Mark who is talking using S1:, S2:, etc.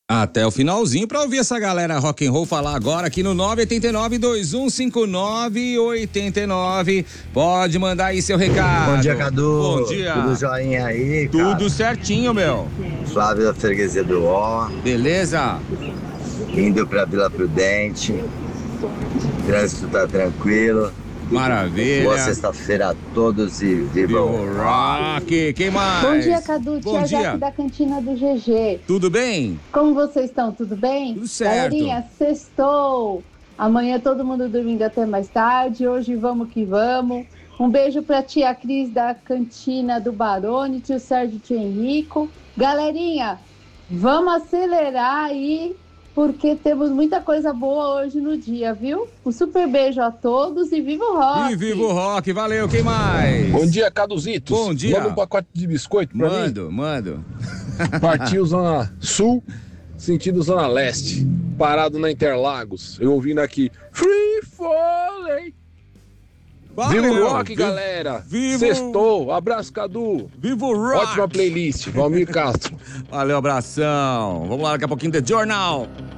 S1: Até o finalzinho pra ouvir essa galera rock and roll falar agora aqui no 989-2159-89. Pode mandar aí seu recado.
S2: Bom dia, Cadu.
S1: Bom dia.
S2: Tudo joinha aí, cara?
S1: Tudo certinho, meu.
S2: Flávio da Freguesia do Ó.
S1: Beleza?
S2: Indo pra Vila Prudente. O trânsito tá tranquilo.
S1: Maravilha.
S2: Boa sexta-feira a todos e viva o
S1: rock. Quem mais?
S3: Bom dia, Cadu.
S1: Bom
S3: Tia
S1: dia.
S3: Jaque da Cantina do GG.
S1: Tudo bem?
S3: Como vocês estão? Tudo bem?
S1: Tudo certo.
S3: Galerinha, sextou. Amanhã todo mundo dormindo até mais tarde. Hoje vamos que vamos. Um beijo pra tia Cris da Cantina do Barone, tio Sérgio e tio Henrico. Galerinha, vamos acelerar aí, porque temos muita coisa boa hoje no dia, viu? Um super beijo a todos e viva o rock!
S1: E viva o rock, valeu, quem mais?
S4: Bom dia, Caduzitos.
S1: Bom dia.
S4: Manda um pacote de biscoito pra mim.
S1: Mando.
S4: Partiu Zona Sul, sentido Zona Leste. Parado na Interlagos. Eu ouvindo aqui. Free Falling.
S1: Valeu.
S4: Viva o rock, galera. Sextou. Abraço, Cadu.
S1: Viva o rock.
S4: Ótima playlist. Valmir Castro.
S1: Valeu, abração. Vamos lá, daqui a pouquinho, The Journal.